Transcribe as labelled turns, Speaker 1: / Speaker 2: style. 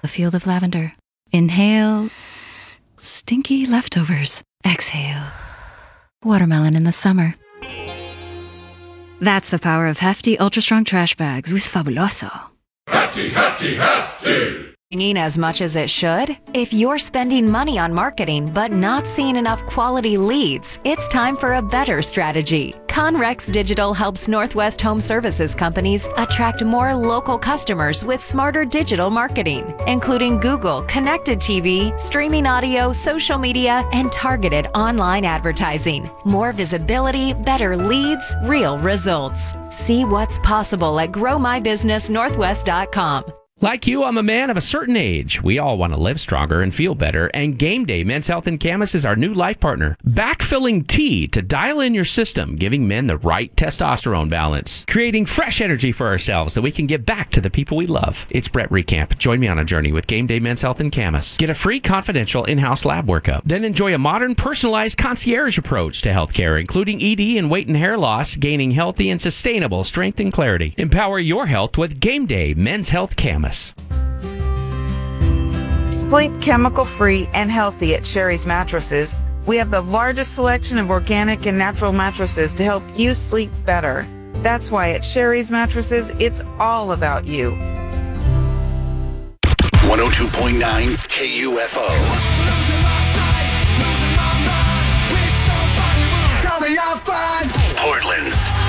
Speaker 1: A field of lavender. Inhale. Stinky leftovers. Exhale. Watermelon in the summer. That's the power of hefty, ultra-strong trash bags with Fabuloso.
Speaker 2: Hefty, hefty, hefty!
Speaker 3: As much as it should? If you're spending money on marketing but not seeing enough quality leads, it's time for a better strategy. Conrex Digital helps Northwest Home Services companies attract more local customers with smarter digital marketing, including Google, connected TV, streaming audio, social media, and targeted online advertising. More visibility, better leads, real results. See what's possible at growmybusinessnorthwest.com.
Speaker 4: Like you, I'm a man of a certain age. We all want to live stronger and feel better, and Game Day Men's Health and Camas is our new life partner. Backfilling tea to dial in your system, giving men the right testosterone balance, creating fresh energy for ourselves so we can give back to the people we love. It's Brett Recamp. Join me on a journey with Game Day Men's Health and Camas. Get a free confidential in-house lab workup. Then enjoy a modern, personalized concierge approach to healthcare, including ED and weight and hair loss, gaining healthy and sustainable strength and clarity. Empower your health with Game Day Men's Health Camas.
Speaker 5: Sleep chemical-free and healthy at Sherry's Mattresses. We have the largest selection of organic and natural mattresses to help you sleep better. That's why at Sherry's Mattresses, it's all about you.
Speaker 6: 102.9 KUFO. Portland's